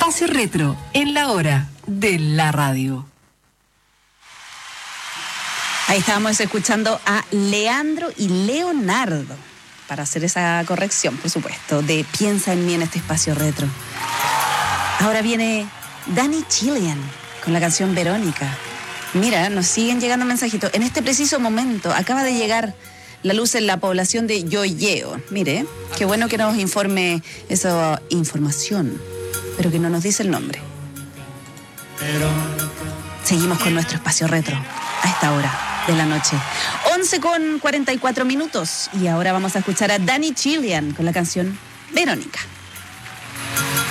Espacio Retro en la hora de la radio. Ahí estábamos escuchando a Leandro y Leonardo, para hacer esa corrección, por supuesto, de Piensa en mí en este Espacio Retro. Ahora viene Danny Chilean con la canción Verónica. Mira, nos siguen llegando mensajitos. En este preciso momento acaba de llegar la luz en la población de Yoyeo. Mire, qué bueno que nos informe esa información, pero que no nos dice el nombre. Seguimos con nuestro Espacio Retro a esta hora de la noche. 11:44 minutos. Y ahora vamos a escuchar a Danny Chilean con la canción Verónica.